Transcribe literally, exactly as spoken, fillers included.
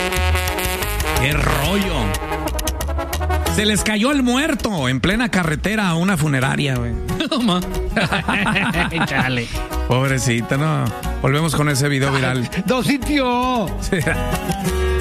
¡Qué rollo! Se les cayó el muerto en plena carretera a una funeraria, güey. Chale. Pobrecita, no. Volvemos con ese video viral. ¡Dos sitios! Sí.